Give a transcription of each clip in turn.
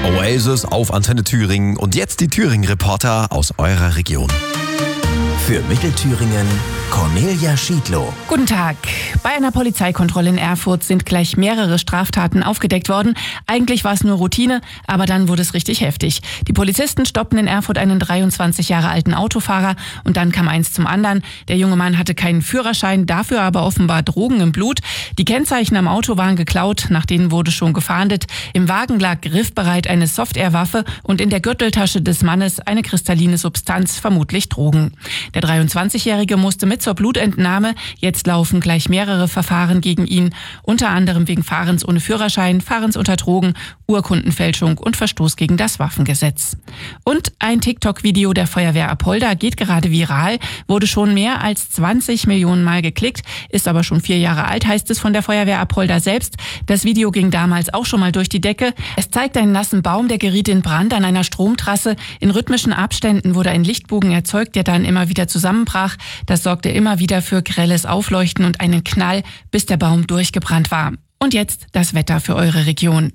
Oasis auf Antenne Thüringen und jetzt die Thüringen-Reporter aus eurer Region. Für Mittelthüringen Cornelia Schiedlow. Guten Tag. Bei einer Polizeikontrolle in Erfurt sind gleich mehrere Straftaten aufgedeckt worden. Eigentlich war es nur Routine, aber dann wurde es richtig heftig. Die Polizisten stoppten in Erfurt einen 23 Jahre alten Autofahrer und dann kam eins zum anderen. Der junge Mann hatte keinen Führerschein, dafür aber offenbar Drogen im Blut. Die Kennzeichen am Auto waren geklaut, nach denen wurde schon gefahndet. Im Wagen lag griffbereit eine Software-Waffe und in der Gürteltasche des Mannes eine kristalline Substanz, vermutlich Drogen. Der 23-Jährige musste mit zur Blutentnahme. Jetzt laufen gleich mehrere Verfahren gegen ihn, unter anderem wegen Fahrens ohne Führerschein, Fahrens unter Drogen, Urkundenfälschung und Verstoß gegen das Waffengesetz. Und ein TikTok-Video der Feuerwehr Apolda geht gerade viral, wurde schon mehr als 20 Millionen Mal geklickt, ist aber schon 4 Jahre alt, heißt es von der Feuerwehr Apolda selbst. Das Video ging damals auch schon mal durch die Decke. Es zeigt einen nassen Baum, der geriet in Brand an einer Stromtrasse. In rhythmischen Abständen wurde ein Lichtbogen erzeugt, der dann immer wieder zusammenbrach. Das sorgte immer wieder für grelles Aufleuchten und einen Knall, bis der Baum durchgebrannt war. Und jetzt das Wetter für eure Region.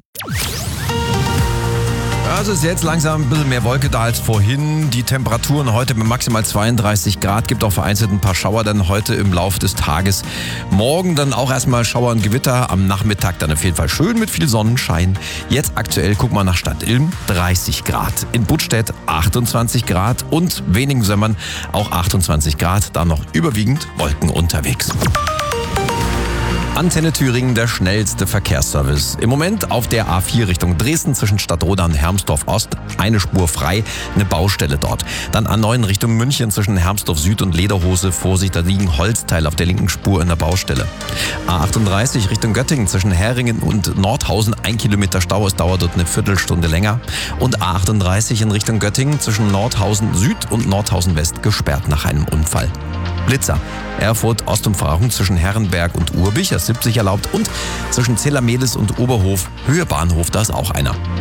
Also ist jetzt langsam ein bisschen mehr Wolke da als vorhin. Die Temperaturen heute mit maximal 32 Grad. Gibt auch vereinzelt ein paar Schauer dann heute im Laufe des Tages. Morgen dann auch erstmal Schauer und Gewitter. Am Nachmittag dann auf jeden Fall schön mit viel Sonnenschein. Jetzt aktuell, guck mal nach Stadt Ilm, 30 Grad. In Buttstedt 28 Grad und Wenningsömmern auch 28 Grad. Da noch überwiegend Wolken unterwegs. Antenne Thüringen, der schnellste Verkehrsservice. Im Moment auf der A4 Richtung Dresden zwischen Stadtroda und Hermsdorf Ost. Eine Spur frei, eine Baustelle dort. Dann A9 Richtung München zwischen Hermsdorf Süd und Lederhose. Vorsicht, da liegen Holzteile auf der linken Spur in der Baustelle. A38 Richtung Göttingen zwischen Heringen und Nordhausen. 1 Kilometer Stau, es dauert dort eine Viertelstunde länger. Und A38 in Richtung Göttingen zwischen Nordhausen Süd und Nordhausen West gesperrt nach einem Unfall. Blitzer. Erfurt Ostumfahrung zwischen Herrenberg und Urbich, 70 erlaubt und zwischen Zellermehlis und Oberhof, Höhe Bahnhof, da ist auch einer.